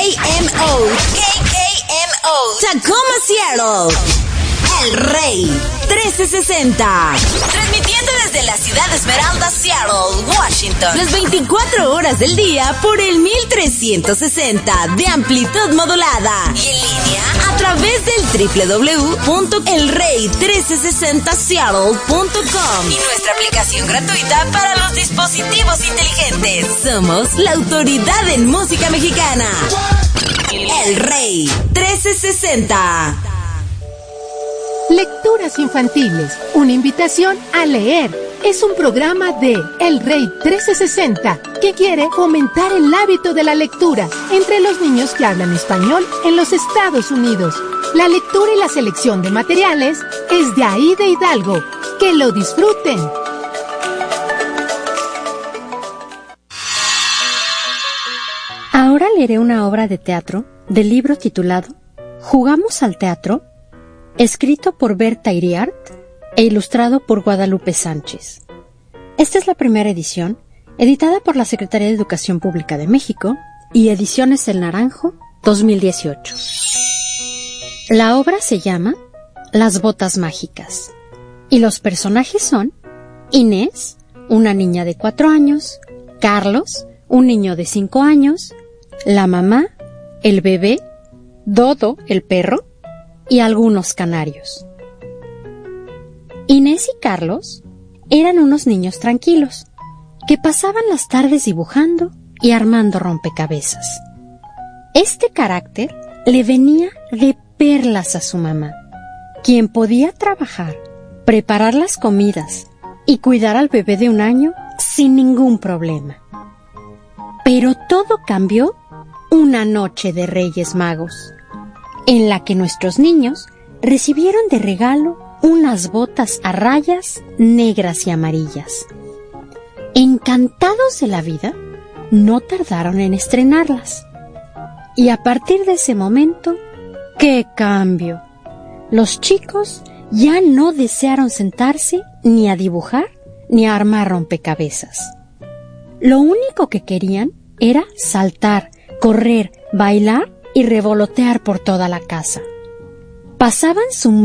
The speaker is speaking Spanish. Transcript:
Tacoma, Seattle. El Rey 1360. Transmitiendo desde la ciudad Esmeralda, Seattle, Washington. Las 24 horas del día por el 1360 de amplitud modulada. Y en línea a través del www.elrey1360seattle.com. Y nuestra aplicación gratuita para los dispositivos inteligentes. Somos la autoridad en música mexicana. El Rey 1360. Lecturas infantiles, una invitación a leer. Es un programa de El Rey 1360 que quiere fomentar el hábito de la lectura entre los niños que hablan español en los Estados Unidos. La lectura y la selección de materiales es de Aida Hidalgo. ¡Que lo disfruten! Ahora leeré una obra de teatro del libro titulado ¿Jugamos al teatro?, escrito por Berta Iriart e ilustrado por Guadalupe Sánchez. Esta es la primera edición, editada por la Secretaría de Educación Pública de México y Ediciones El Naranjo, 2018. La obra se llama Las botas mágicas y los personajes son Inés, una niña de 4 años, Carlos, un niño de 5 años, la mamá, el bebé, Dodo, el perro, y algunos canarios. Inés y Carlos eran unos niños tranquilos que pasaban las tardes dibujando y armando rompecabezas. Este carácter le venía de perlas a su mamá, quien podía trabajar, preparar las comidas y cuidar al bebé de 1 año sin ningún problema. Pero todo cambió una noche de Reyes Magos, en la que nuestros niños recibieron de regalo unas botas a rayas negras y amarillas. Encantados de la vida, no tardaron en estrenarlas. Y a partir de ese momento, ¡qué cambio! Los chicos ya no desearon sentarse ni a dibujar ni a armar rompecabezas. Lo único que querían era saltar, correr, bailar y revolotear por toda la casa. Pasaban su